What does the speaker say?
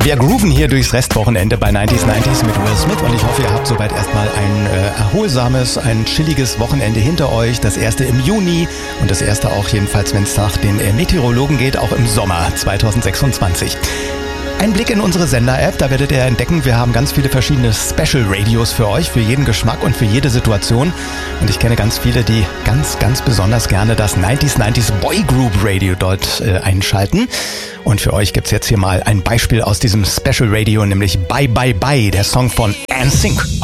Wir grooven hier durchs Restwochenende bei 90s mit Will Smith und ich hoffe, ihr habt soweit erstmal ein erholsames, ein chilliges Wochenende hinter euch. Das erste im Juni und das erste auch jedenfalls, wenn es nach den Meteorologen geht, auch im Sommer 2026. Ein Blick in unsere Sender-App, da werdet ihr entdecken, wir haben ganz viele verschiedene Special-Radios für euch, für jeden Geschmack und für jede Situation. Und ich kenne ganz viele, die ganz besonders gerne das 90s Boy Group Radio dort einschalten. Und für euch gibt's jetzt hier mal ein Beispiel aus diesem Special Radio, nämlich Bye Bye Bye, der Song von NSYNC.